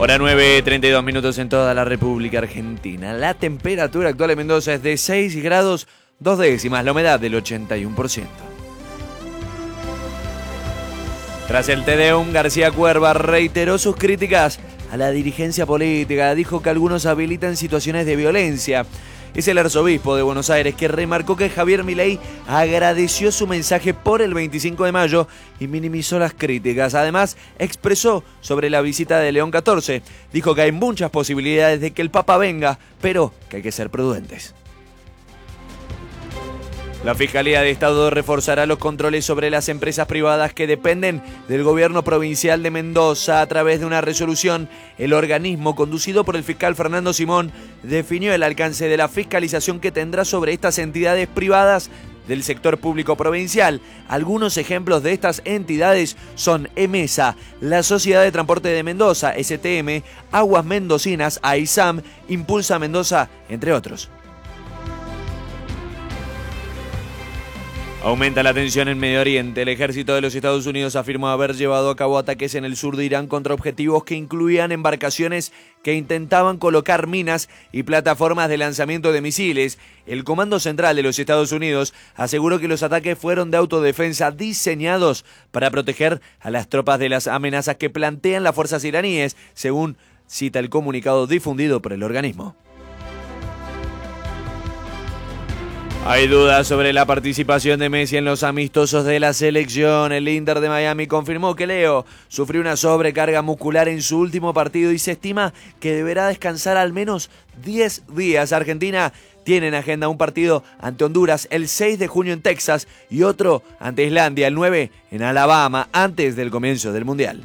Hora 9:32 minutos en toda la República Argentina. La temperatura actual en Mendoza es de 6 grados 2 décimas, la humedad del 81%. Tras el Te Deum, García Cuerva reiteró sus críticas a la dirigencia política. Dijo que algunos habilitan situaciones de violencia. Es el arzobispo de Buenos Aires que remarcó que Javier Milei agradeció su mensaje por el 25 de mayo y minimizó las críticas. Además, expresó sobre la visita de León XIV. Dijo que hay muchas posibilidades de que el Papa venga, pero que hay que ser prudentes. La Fiscalía de Estado reforzará los controles sobre las empresas privadas que dependen del gobierno provincial de Mendoza. A través de una resolución, el organismo, conducido por el fiscal Fernando Simón, definió el alcance de la fiscalización que tendrá sobre estas entidades privadas del sector público provincial. Algunos ejemplos de estas entidades son EMESA, la Sociedad de Transporte de Mendoza, STM, Aguas Mendocinas, AISAM, Impulsa Mendoza, entre otros. Aumenta la tensión en Medio Oriente. El ejército de los Estados Unidos afirmó haber llevado a cabo ataques en el sur de Irán contra objetivos que incluían embarcaciones que intentaban colocar minas y plataformas de lanzamiento de misiles. El Comando Central de los Estados Unidos aseguró que los ataques fueron de autodefensa diseñados para proteger a las tropas de las amenazas que plantean las fuerzas iraníes, según cita el comunicado difundido por el organismo. Hay dudas sobre la participación de Messi en los amistosos de la selección. El Inter de Miami confirmó que Leo sufrió una sobrecarga muscular en su último partido y se estima que deberá descansar al menos 10 días. Argentina tiene en agenda un partido ante Honduras el 6 de junio en Texas y otro ante Islandia el 9 en Alabama antes del comienzo del Mundial.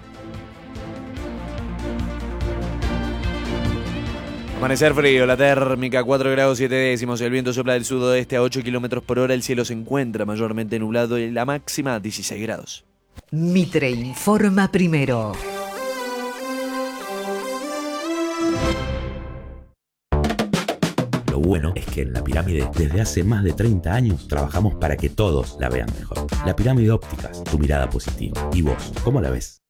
Amanecer frío, la térmica 4 grados 7 décimos, el viento sopla del sudoeste a 8 kilómetros por hora, el cielo se encuentra mayormente nublado y la máxima 16 grados. Mitre informa primero. Lo bueno es que en La Pirámide, desde hace más de 30 años, trabajamos para que todos la vean mejor. La Pirámide Ópticas, tu mirada positiva. ¿Y vos, cómo la ves?